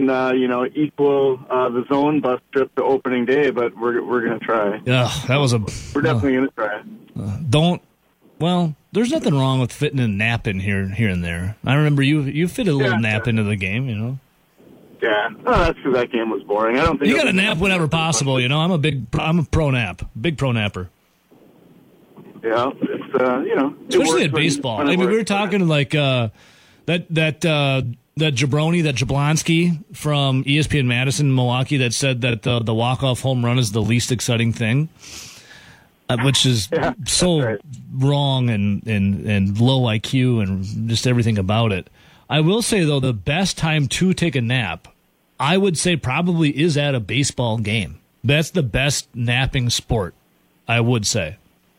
can, equal the zone bus trip to opening day, but we're going to try. Yeah, that was We're definitely going to try. There's nothing wrong with fitting a nap in here and there. I remember you fit a little nap into the game, Yeah, that's because that game was boring. I don't think you got to nap whenever possible. I'm a pro nap, big pro napper. Yeah, it's especially at baseball. We were talking like that Jablonski from ESPN Madison, Milwaukee, that said that the walk-off home run is the least exciting thing, which is wrong and low IQ and just everything about it. I will say, though, the best time to take a nap, I would say probably is at a baseball game. That's the best napping sport, I would say.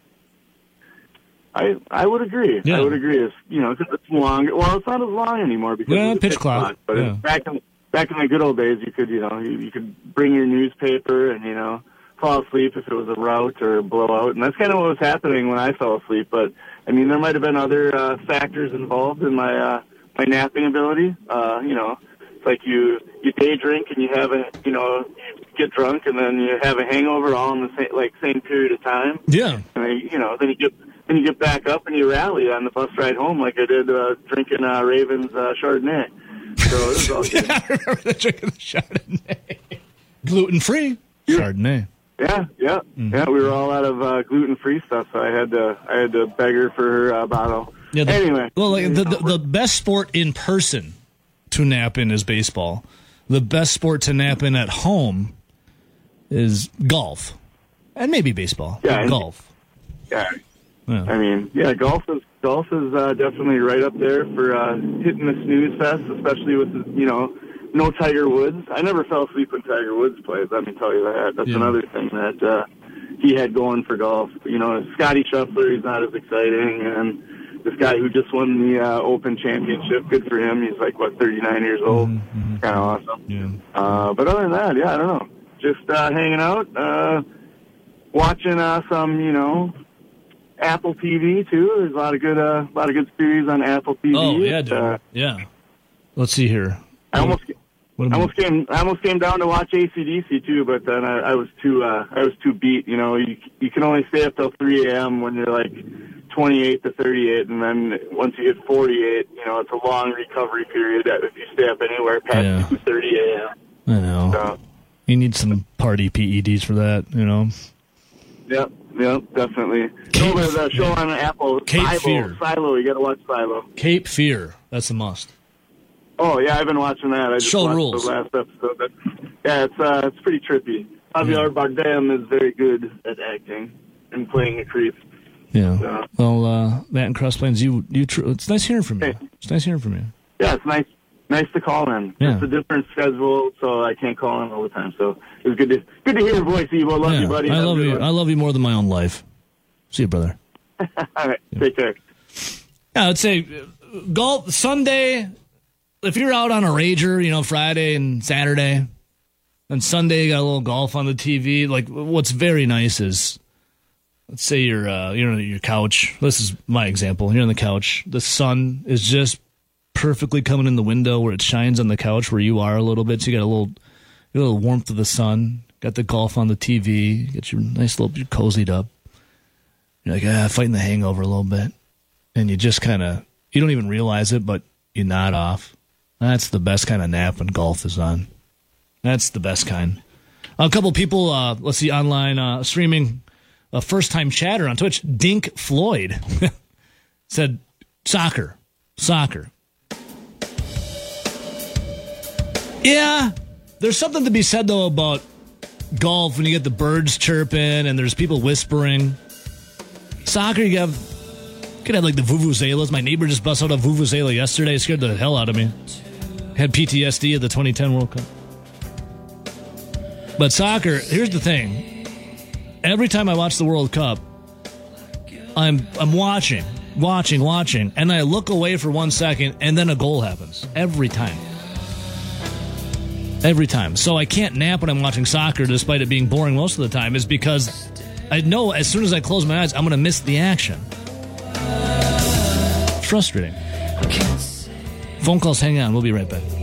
I would agree. Yeah. I would agree. Because it's longer. Well, it's not as long anymore because of the pitch clock. But back in the good old days, you could bring your newspaper and fall asleep if it was a rout or a blowout, and that's kind of what was happening when I fell asleep. But I mean, there might have been other factors involved in my napping ability. It's like you day drink and you have you get drunk and then you have a hangover all in the same period of time. Yeah. And then you get back up and you rally on the bus ride home like I did drinking Ravens Chardonnay. So it was all good. Yeah, I remember drinking the Chardonnay. Gluten-free Chardonnay. Yeah. Mm-hmm. Yeah, we were all out of gluten-free stuff, so I had to beg her for her bottle. Yeah, anyway. Well, the best sport in person to nap in is baseball. The best sport to nap in at home is golf. And maybe baseball. Yeah. Golf. Yeah. I mean, golf is definitely right up there for hitting the snooze fest, especially with no Tiger Woods. I never fell asleep when Tiger Woods played. Let me tell you that. That's another thing that he had going for golf. Scotty Scheffler, he's not as exciting, and this guy who just won the Open Championship, good for him. He's 39 years old. Mm-hmm. Kind of awesome. Yeah. But other than that, I don't know. Just hanging out, watching some, Apple TV too. There's a lot of good series on Apple TV. Oh yeah, dude. Yeah. Let's see here. I almost came down to watch AC/DC too, but then I was too beat. You can only stay up till 3 a.m. when you're 28 to 38, and then once you hit 48, it's a long recovery period if you stay up anywhere past 2:30 a.m. I know. So, you need some party PEDs for that, Yep, definitely. There's a show on Apple, Silo. You got to watch Silo. Cape Fear. That's a must. Oh yeah, I've been watching that. I just Show watched rules. the last episode. But, it's pretty trippy. Javier Bardem is very good at acting and playing a creep. Yeah. So. Well, Matt and Cross Plains, it's nice hearing from you. Hey. It's nice hearing from you. Yeah, it's nice to call in. Yeah. It's a different schedule, so I can't call in all the time. So it was good to hear your voice, Evo. Love you, buddy. I love you. I love you more than my own life. See you, brother. All right. Take care. Yeah, I'd say golf Sunday. If you're out on a rager, Friday and Saturday, and Sunday you got a little golf on the TV. What's very nice is, let's say you're on your couch. This is my example. You're on the couch. The sun is just perfectly coming in the window where it shines on the couch where you are a little bit. So you got a little warmth of the sun. Got the golf on the TV. Get your nice little, you're cozied up. You're fighting the hangover a little bit. And you just you don't even realize it, but you nod off. That's the best kind of nap when golf is on. That's the best kind. A couple people, let's see, online streaming a first-time chatter on Twitch. Dink Floyd said, soccer. Yeah, there's something to be said, though, about golf when you get the birds chirping and there's people whispering. Soccer, you could have the vuvuzelas. My neighbor just busted out a vuvuzela yesterday. It scared the hell out of me. Had PTSD at the 2010 World Cup. But soccer, here's the thing. Every time I watch the World Cup, I'm watching, and I look away for 1 second, and then a goal happens. Every time. So I can't nap when I'm watching soccer, despite it being boring most of the time, is because I know as soon as I close my eyes, I'm going to miss the action. Frustrating. Phone calls, hang on. We'll be right back.